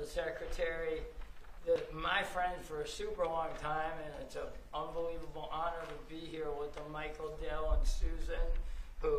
the Secretary, my friend for a super long time, and it's an unbelievable honor to be here with them, Michael, Dale, and Susan, who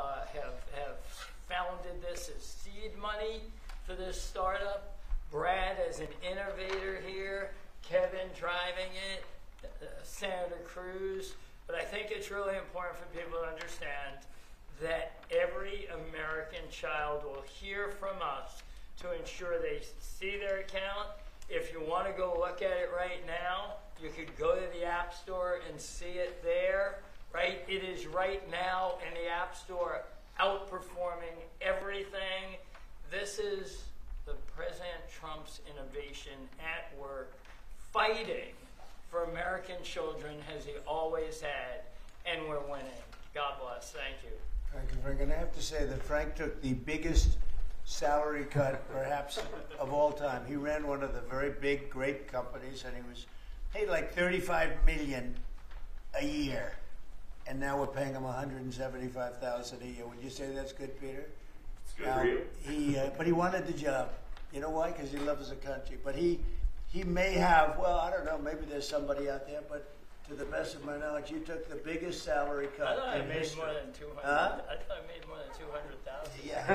have founded this as seed money for this startup. Brad as an innovator here, Kevin driving it, Senator Cruz. But I think it's really important for people to understand that every American child will hear from us to ensure they see their account. If you want to go look at it right now, you could go to the App Store and see it there, right? It is right now in the App Store, outperforming everything. This is the President Trump's innovation at work, fighting for American children as he always had, and we're winning. God bless. Thank you. Thank you, Frank. And I have to say that Frank took the biggest salary cut, perhaps, of all time. He ran one of the very big, great companies, and he was paid like $35 million a year. And now we're paying him $175,000 a year. Would you say that's good, Peter? It's good for you. But he wanted the job. You know why? Because he loves the country. But he may have, well, I don't know, maybe there's somebody out there, but to the best of my knowledge, you took the biggest salary cut. I thought I in made history. more than 200. I thought I made more than 200,000.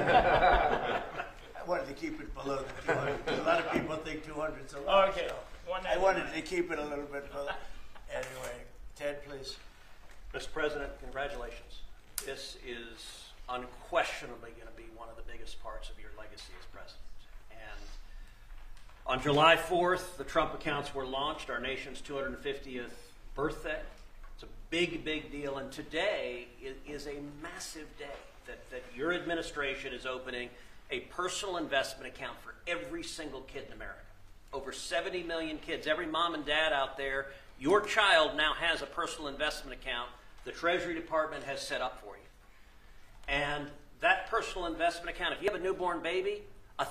Yeah. I wanted to keep it below the 200. A lot of people think 200 is a lot. Okay. So I wanted to keep it a little bit below. Anyway, Ted, please. Mr. President, congratulations. This is unquestionably going to be one of the biggest parts of your legacy as president. And on July 4th, the Trump accounts were launched, our nation's 250th birthday. It's a big, big deal. And today is a massive day that your administration is opening a personal investment account for every single kid in America. Over 70 million kids. Every mom and dad out there, your child now has a personal investment account the Treasury Department has set up for you. And that personal investment account, if you have a newborn baby,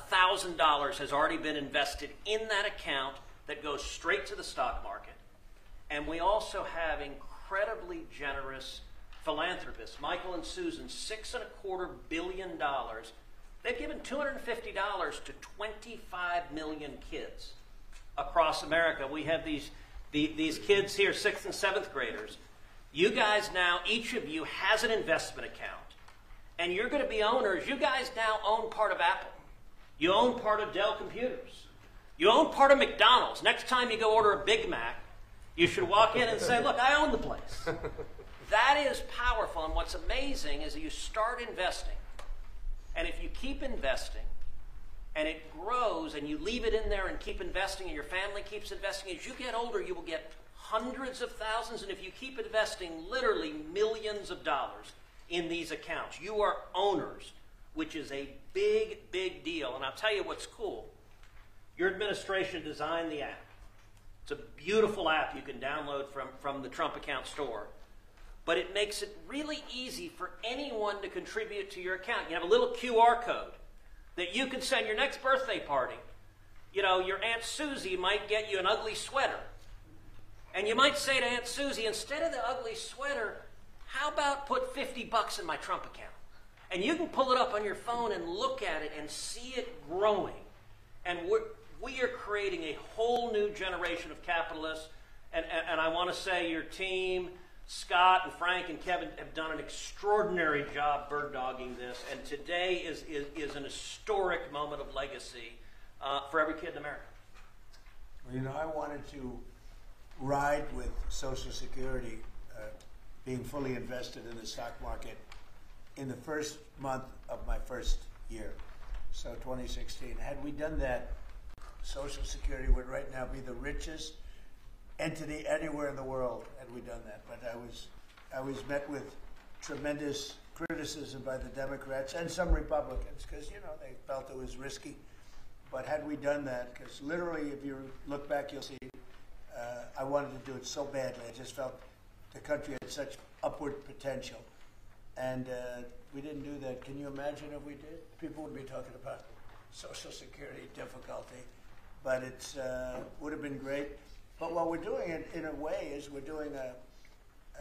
$1,000 has already been invested in that account that goes straight to the stock market. And we also have incredibly generous philanthropists. Michael and Susan, $6.25 billion. They've given $250 to 25 million kids across America. We have these kids here, 6th and 7th graders. You guys now, each of you has an investment account. And you're going to be owners. You guys now own part of Apple. You own part of Dell Computers. You own part of McDonald's. Next time you go order a Big Mac, you should walk in and say, look, I own the place. That is powerful. And what's amazing is that you start investing. And if you keep investing, and it grows, and you leave it in there and keep investing, and your family keeps investing, as you get older, you will get hundreds of thousands, and if you keep investing, literally millions of dollars in these accounts. You are owners, which is a big, big deal. And I'll tell you what's cool. Your administration designed the app. It's a beautiful app you can download from the Trump Account Store. But it makes it really easy for anyone to contribute to your account. You have a little QR code that you can send your next birthday party. You know, your Aunt Susie might get you an ugly sweater. And you might say to Aunt Susie, instead of the ugly sweater, how about put $50 in my Trump account? And you can pull it up on your phone and look at it and see it growing. And we are creating a whole new generation of capitalists. And I want to say your team, Scott and Frank and Kevin, have done an extraordinary job bird-dogging this. And today is an historic moment of legacy for every kid in America. Well, you know, I wanted to ride with Social Security being fully invested in the stock market in the first month of my first year, so 2016. Had we done that, Social Security would right now be the richest entity anywhere in the world had we done that. But I was met with tremendous criticism by the Democrats and some Republicans because, you know, they felt it was risky. But had we done that, because literally if you look back, you'll see I wanted to do it so badly. I just felt the country had such upward potential. And we didn't do that. Can you imagine if we did? People would be talking about Social Security difficulty. But it would have been great. But what we're doing it in a way is we're doing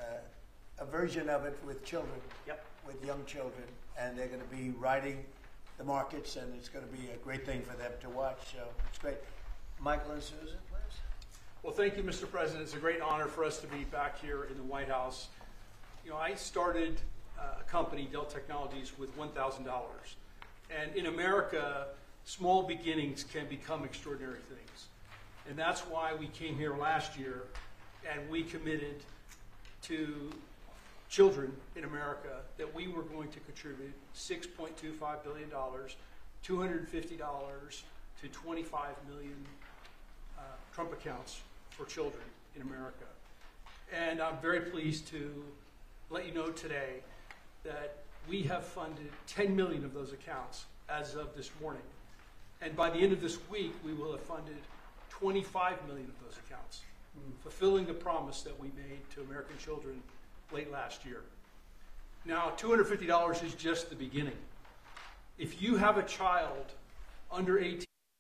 a version of it with children, Yep. with young children. And they're going to be riding the markets, and it's going to be a great thing for them to watch. So it's great. Michael and Susan, please. Well, thank you, Mr. President. It's a great honor for us to be back here in the White House. You know, I started a company, Dell Technologies, with $1,000. And in America, small beginnings can become extraordinary things. And that's why we came here last year and we committed to children in America that we were going to contribute $6.25 billion, $250 to 25 million Trump accounts for children in America. And I'm very pleased to let you know today that we have funded 10 million of those accounts as of this morning. And by the end of this week, we will have funded 25 million of those accounts, fulfilling the promise that we made to American children late last year. Now, $250 is just the beginning. If you have a child under 18,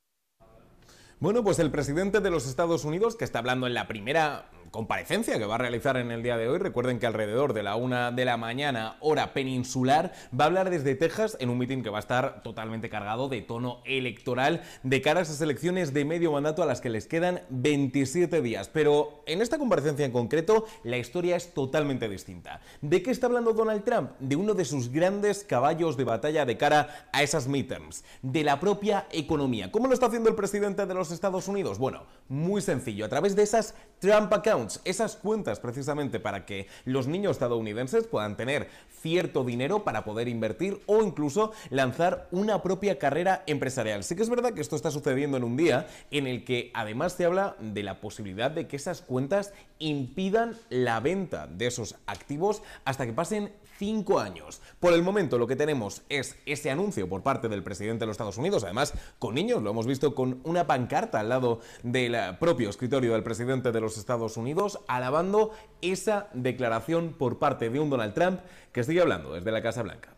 Bueno, pues el presidente de los Estados Unidos, que está hablando en la primera comparecencia que va a realizar en el día de hoy, recuerden que alrededor de la 1 de la mañana, hora peninsular, va a hablar desde Texas en un mitin que va a estar totalmente cargado de tono electoral de cara a esas elecciones de medio mandato a las que les quedan 27 días. Pero en esta comparecencia en concreto, la historia es totalmente distinta. ¿De qué está hablando Donald Trump? De uno de sus grandes caballos de batalla de cara a esas midterms, de la propia economía. ¿Cómo lo está haciendo el presidente de los Estados Unidos? Bueno, muy sencillo, a través de esas Trump accounts, esas cuentas precisamente para que los niños estadounidenses puedan tener cierto dinero para poder invertir o incluso lanzar una propia carrera empresarial. Sí que es verdad que esto está sucediendo en un día en el que además se habla de la posibilidad de que esas cuentas impidan la venta de esos activos hasta que pasen 5 años. Por el momento lo que tenemos es ese anuncio por parte del presidente de los Estados Unidos, además con niños, lo hemos visto con una pancarta al lado del propio escritorio del presidente de los Estados Unidos, alabando esa declaración por parte de un Donald Trump que sigue hablando desde la Casa Blanca.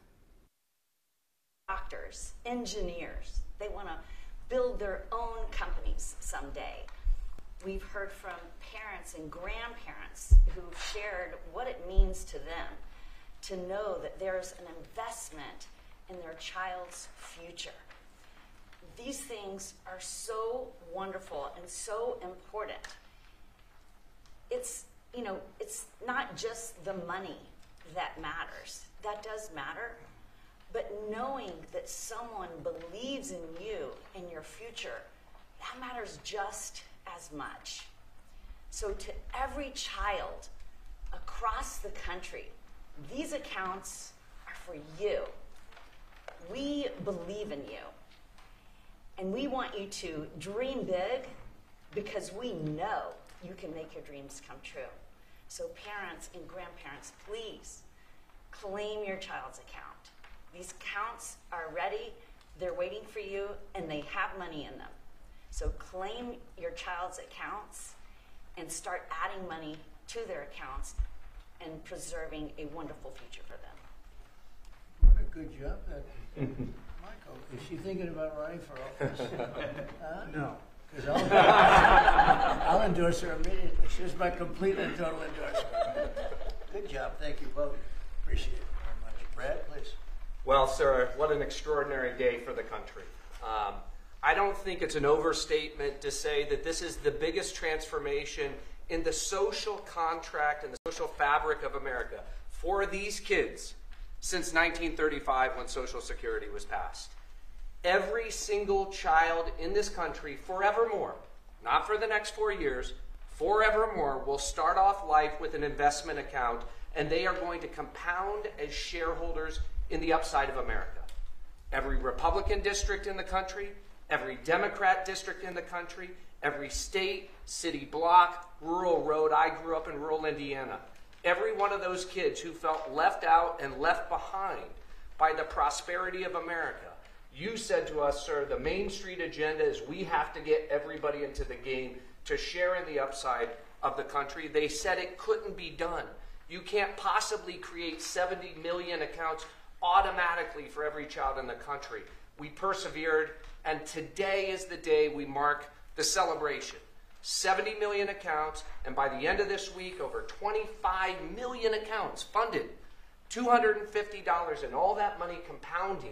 Doctors, engineers, they want to build their own companies someday. We've heard from parents and grandparents who've shared what it means to them to know that there's an investment in their child's future. These things are so wonderful and so important. It's, you know, it's not just the money that matters. That does matter. But knowing that someone believes in you and your future, that matters just as much. So to every child across the country, these accounts are for you. We believe in you. And we want you to dream big because we know you can make your dreams come true. So parents and grandparents, please claim your child's account. These accounts are ready, they're waiting for you, and they have money in them. So claim your child's accounts and start adding money to their accounts and preserving a wonderful future for them. What a good job that Michael. Is she thinking about running for office? no. Because I'll endorse her immediately. She's my complete and total endorsement. Good job. Thank you both. Appreciate it very much. Brad, please. Well, sir, what an extraordinary day for the country. I don't think it's an overstatement to say that this is the biggest transformation in the social contract and the social fabric of America for these kids since 1935 when Social Security was passed. Every single child in this country forevermore, not for the next 4 years, forevermore will start off life with an investment account, and they are going to compound as shareholders in the upside of America. Every Republican district in the country, every Democrat district in the country, every state, city block, rural road. I grew up in rural Indiana. Every one of those kids who felt left out and left behind by the prosperity of America. You said to us, sir, the Main Street agenda is we have to get everybody into the game to share in the upside of the country. They said it couldn't be done. You can't possibly create 70 million accounts automatically for every child in the country. We persevered, and today is the day we mark the celebration. 70 million accounts, and by the end of this week, over 25 million accounts funded. $250 and all that money compounding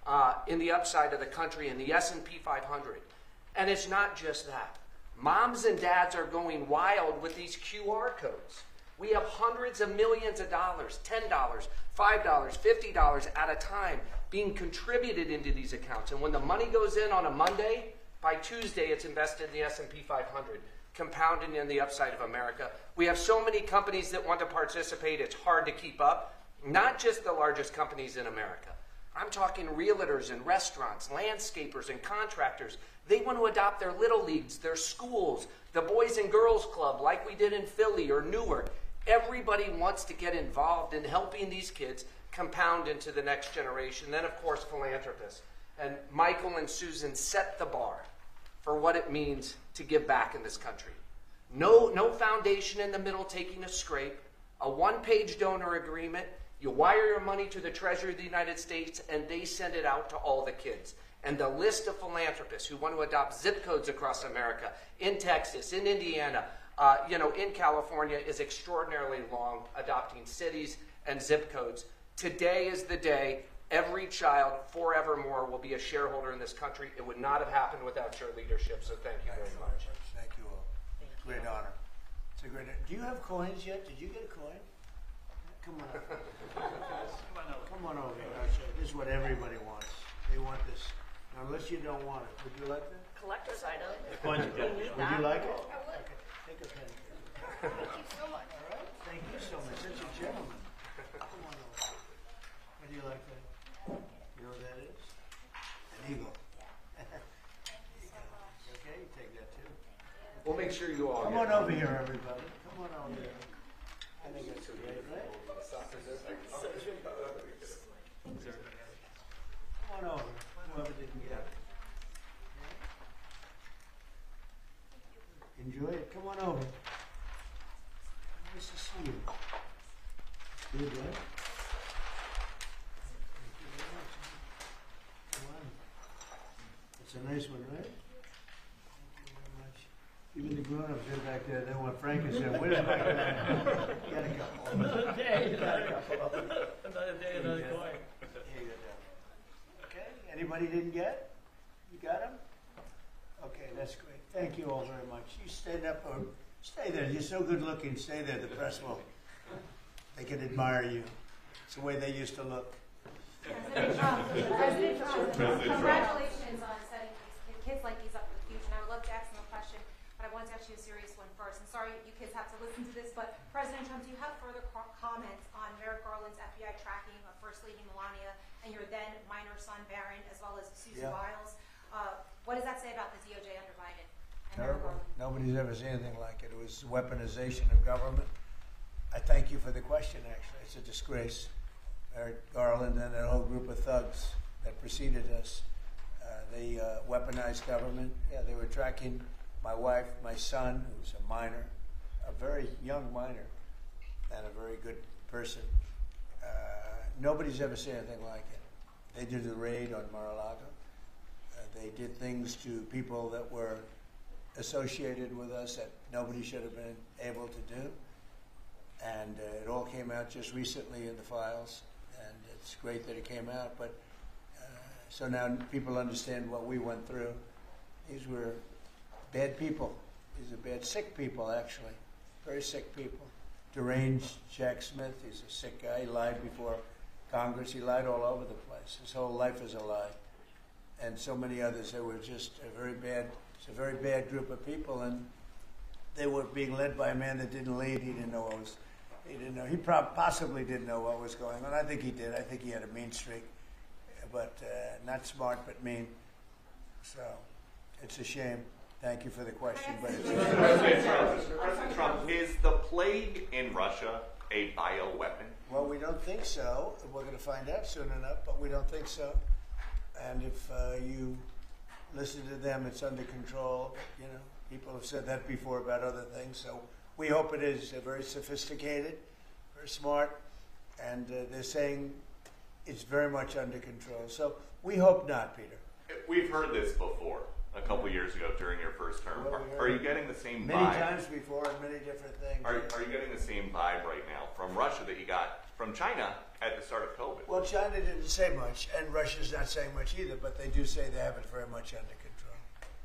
in the upside of the country in the S&P 500. And it's not just that. Moms and dads are going wild with these QR codes. We have hundreds of millions of dollars, $10, $5, $50 at a time being contributed into these accounts. And when the money goes in on a Monday, by Tuesday it's invested in the S&P 500, compounding in the upside of America. We have so many companies that want to participate, it's hard to keep up. Not just the largest companies in America. I'm talking realtors and restaurants, landscapers and contractors. They want to adopt their little leagues, their schools, the Boys and Girls Club like we did in Philly or Newark. Everybody wants to get involved in helping these kids compound into the next generation. Then, of course, philanthropists. And Michael and Susan set the bar for what it means to give back in this country. No foundation in the middle taking a scrape, a one-page donor agreement. You wire your money to the Treasury of the United States, and they send it out to all the kids. And the list of philanthropists who want to adopt zip codes across America, in Texas, in Indiana, in California, is extraordinarily long, adopting cities and zip codes. Today is the day every child forevermore will be a shareholder in this country. It would not have happened without your leadership, so thank you very much. Thank you all. Great honor. It's a great honor. Do you have coins yet? Did you get a coin? Come on up. Come on over here. This is what everybody wants. They want this. Now, unless you don't want it. Would you like that? Collector's item. Would you like it? I would. Okay. Take a pen. Thank you so much. All right. Thank you so much. Such a gentleman. Come on over. How do you like that? You know what that is? An eagle. Okay, you take that too. We'll make sure you all Come on over here, everybody. Come on over here. I think that's great, right? Come on over. Whoever didn't get it. Enjoy it. Come on over. Nice to see you. Good, right? Thank you very much. Come on. It's a nice one, right? Thank you very much. Even the grown-ups are back there. They want Frankenstein. Where's my guy? Got a couple. Another day, another day, another coin. Here you go. Okay. Anybody didn't get? You got them? Okay, that's great. Thank you all very much. You stand up or stay there. You're so good looking. Stay there. The press will. They can admire you. It's the way they used to look. President Trump, congratulations on setting kids like these up for the future. And I would love to ask them a question, but I want to ask you a serious one first. I'm sorry you kids have to listen to this, but President Trump, do you have further comments on Merrick Garland's FBI tracking of First Lady Melania and your then minor son Barron, as well as Susan Biles? What does that say about the DOJ under Biden? Terrible. Nobody's ever seen anything like it. It was weaponization of government. I thank you for the question, actually. It's a disgrace. Merrick Garland and that whole group of thugs that preceded us, they weaponized government. Yeah, they were tracking my wife, my son, who's a minor, a very young minor, and a very good person. Nobody's ever seen anything like it. They did the raid on Mar-a-Lago. They did things to people that were associated with us that nobody should have been able to do. And it all came out just recently in the files, and it's great that it came out. But so now people understand what we went through. These were bad people. These are bad, sick people, actually. Very sick people. Deranged Jack Smith, he's a sick guy. He lied before Congress. He lied all over the place. His whole life is a lie. And so many others. They were just a very bad group of people, and they were being led by a man that didn't lead. He didn't know what was. He didn't know. He possibly didn't know what was going on. I think he did. I think he had a mean streak, but not smart, but mean. So it's a shame. Thank you for the question, but it's President Trump, is the plague in Russia a bioweapon? Well, we don't think so. We're going to find out soon enough, but we don't think so. And if you listen to them, it's under control. You know, people have said that before about other things. So we hope it is. They're very sophisticated, very smart, and they're saying it's very much under control. So we hope not, Peter. We've heard this before a couple years ago during your first term. Well, Are you getting the same many vibe? times before and many different things. Are you getting the same vibe right now from Russia that you got from China at the start of COVID. Well, China didn't say much, and Russia's not saying much either, but they do say they have it very much under control.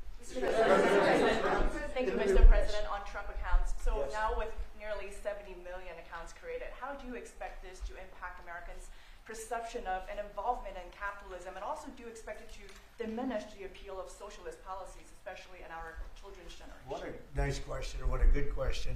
Thank you, Mr. President. On Trump accounts, so Yes. now with nearly 70 million accounts created, how do you expect this to impact Americans' perception of and involvement in capitalism, and also do you expect it to diminish the appeal of socialist policies, especially in our children's generation? What a nice question, and what a good question.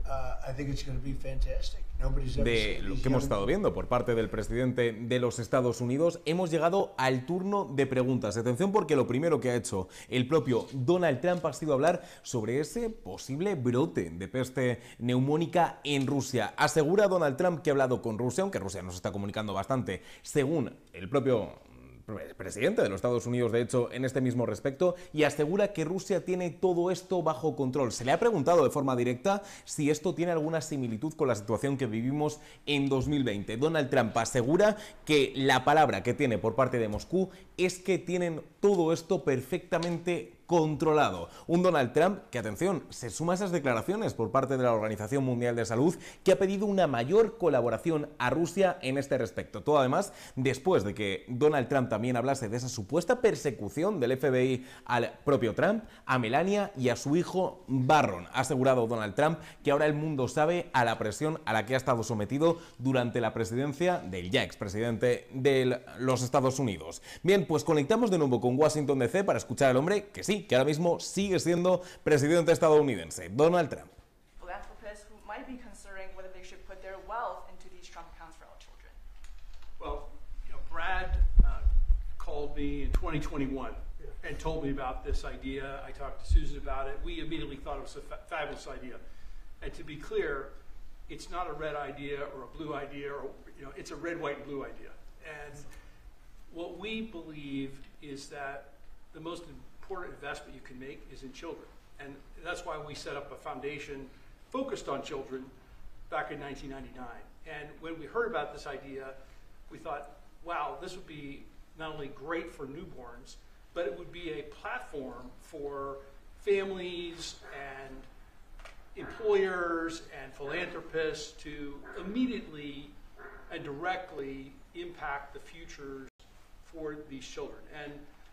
I think it's going to be fantastic. Nobody's ever De seen lo these que hemos young- estado viendo por parte del presidente de los Estados Unidos, hemos llegado al turno de preguntas. Atención, porque lo primero que ha hecho el propio Donald Trump ha sido hablar sobre ese posible brote de peste neumónica en Rusia. Asegura Donald Trump que ha hablado con Rusia, aunque Rusia nos está comunicando bastante, según el propio presidente de los Estados Unidos, de hecho, en este mismo respecto, y asegura que Rusia tiene todo esto bajo control. Se le ha preguntado de forma directa si esto tiene alguna similitud con la situación que vivimos en 2020. Donald Trump asegura que la palabra que tiene por parte de Moscú es que tienen todo esto perfectamente controlado. Un Donald Trump que, atención, se suma a esas declaraciones por parte de la Organización Mundial de Salud, que ha pedido una mayor colaboración a Rusia en este respecto. Todo además después de que Donald Trump también hablase de esa supuesta persecución del FBI al propio Trump, a Melania y a su hijo Barron. Ha asegurado Donald Trump que ahora el mundo sabe a la presión a la que ha estado sometido durante la presidencia del ya expresidente de los Estados Unidos. Bien, pues conectamos de nuevo con Washington DC para escuchar al hombre que sí, que ahora mismo sigue siendo presidente estadounidense, Donald Trump. Philanthropists who might be considering whether they should put their wealth into these Trump accounts for our children. Well, Brad called me in 2021 and told me about this idea. I talked to Susan about it. We immediately thought it was a fabulous idea. And to be clear, it's not a red idea or a blue idea, or it's a red, white, and blue idea. And what we believe is that the most important investment you can make is in children. And that's why we set up a foundation focused on children back in 1999. And when we heard about this idea, we thought, wow, this would be not only great for newborns, but it would be a platform for families and employers and philanthropists to immediately and directly impact the futures for these children. And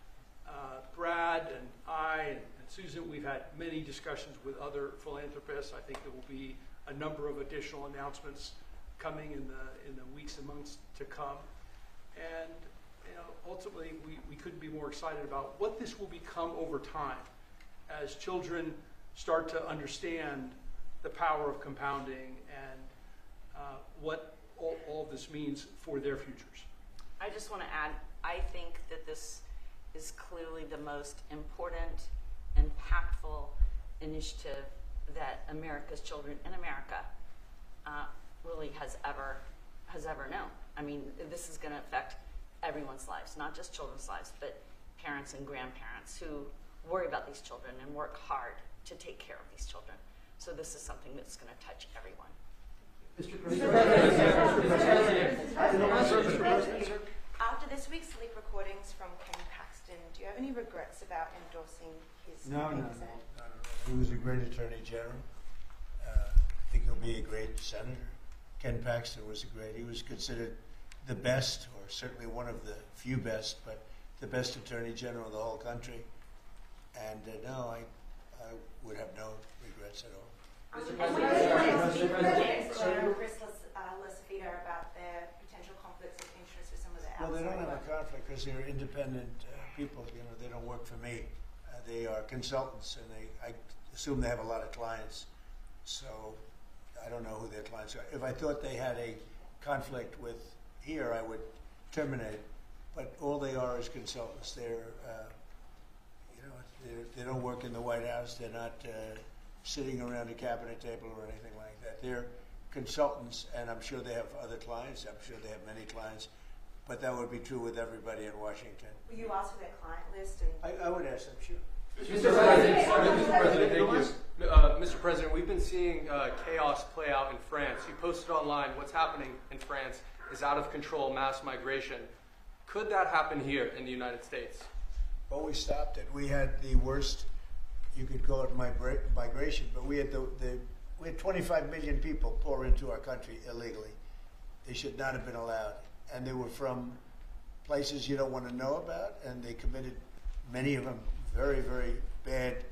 Brad and I and Susan, we've had many discussions with other philanthropists. I think there will be a number of additional announcements coming in the weeks and months to come. And ultimately, we couldn't be more excited about what this will become over time as children start to understand the power of compounding and what all of this means for their futures. I just want to add, I think that this is clearly the most important, impactful initiative that America's children in America really has ever known. I mean, this is going to affect everyone's lives, not just children's lives, but parents and grandparents who worry about these children and work hard to take care of these children. So this is something that's going to touch everyone. After this week's leaked recordings from Ken Paxton, do you have any regrets about endorsing his No. consent? He was a great attorney general. I think he'll be a great senator. Ken Paxton was he was considered the best, or certainly one of the few best, but the best attorney general in the whole country. And no, I would have no regrets at all. Chris Lacefita about their potential conflicts of interest with some of the Well, they don't outside have a conflict because they're independent people. They don't work for me. They are consultants, and I assume they have a lot of clients. So I don't know who their clients are. If I thought they had a conflict with here, I would terminate. But all they are is consultants. They're they don't work in the White House. They're not sitting around a cabinet table or anything like that. They're consultants, and I'm sure they have other clients. I'm sure they have many clients. But that would be true with everybody in Washington. Will you ask for their client list? And I would ask them, sure. Mr. President, thank you. Mr. President, we've been seeing chaos play out in France. You posted online what's happening in France is out of control, mass migration. Could that happen here in the United States? Well, we stopped it. We had the worst, you could call it migration, but we had we had 25 million people pour into our country illegally. They should not have been allowed. And they were from places you don't want to know about, and they committed, many of them, very, very bad